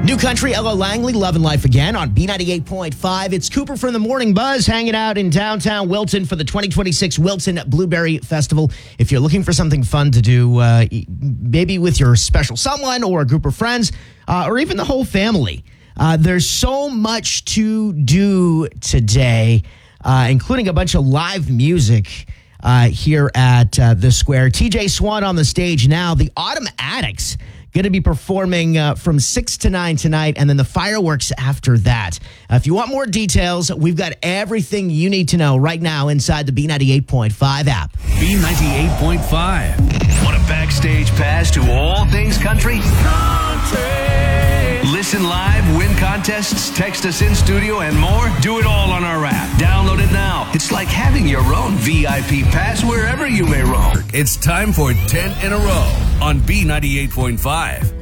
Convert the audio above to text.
New Country, Ella Langley, Love and Life Again on B98.5. It's Cooper from the Morning Buzz hanging out in downtown Wilton for the 2026 Wilton Blueberry Festival. If you're looking for something fun to do, maybe with your special someone or a group of friends, or even the whole family, there's so much to do today, including a bunch of live music here at the Square. TJ Swan on the stage now. The Autumn Addicts going to be performing from 6 to 9 tonight, and then the fireworks after that. If you want more details, we've got everything you need to know right now inside the B98.5 app. B98.5. Want a backstage pass to all things country? Listen live, win contests, text us in studio, and more? Do it all on our app. Download it now. It's like having your own VIP pass wherever you may roam. It's time for 10 in a row on B98.5.